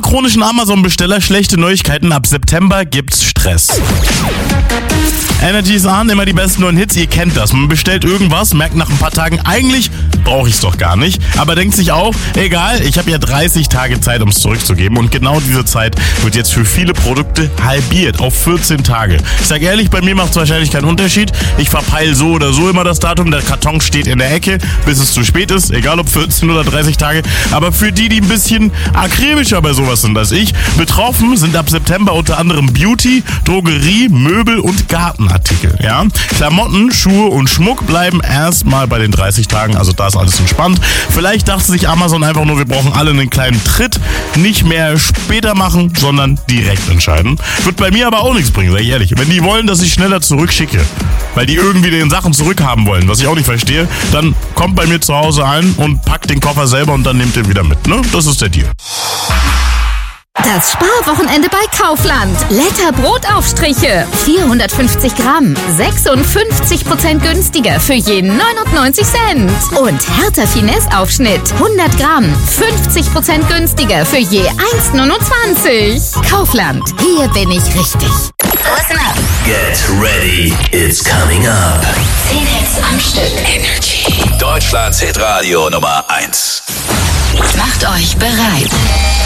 chronischen Amazon-Besteller, schlechte Neuigkeiten. Ab September gibt's Stress. Energy is on, immer die besten neuen Hits, ihr kennt das. Man bestellt irgendwas, merkt nach ein paar Tagen, eigentlich brauche ich es doch gar nicht. Aber denkt sich auch, egal, ich habe ja 30 Tage Zeit, um es zurückzugeben. Und genau diese Zeit wird jetzt für viele Produkte halbiert auf 14 Tage. Ich sage ehrlich, bei mir macht es wahrscheinlich keinen Unterschied. Ich verpeile so oder so immer das Datum. Der Karton steht in der Ecke, bis es zu spät ist. Egal ob 14 oder 30 Tage. Aber für die ein bisschen akribischer bei sowas sind als ich, betroffen sind ab September unter anderem Beauty, Drogerie, Möbel und Gartenartikel. Ja? Klamotten, Schuhe und Schmuck bleiben erstmal bei den 30 Tagen. Also da ist alles entspannt. Vielleicht dachte sich Amazon einfach nur, wir brauchen alle einen kleinen Tritt. Nicht mehr später machen, sondern direkt entscheiden. Wird bei mir aber auch nichts bringen, sag ich ehrlich. Wenn die wollen, dass ich schneller zurückschicke, weil die irgendwie den Sachen zurückhaben wollen, was ich auch nicht verstehe, dann kommt bei mir zu Hause ein und packt den Koffer selber und dann nehmt den wieder mit. Ne? Das ist der Deal. Das Sparwochenende bei Kaufland. Letter Brotaufstriche. 450 Gramm. 56% günstiger für je 99 Cent. Und Hertha Finesse Aufschnitt. 100 Gramm. 50% günstiger für je 1,29. Kaufland. Hier bin ich richtig. Listen up. Get ready. It's coming up. 10 Hits am Stück. Energy. Deutschlands Hitradio Nummer 1. Macht euch bereit.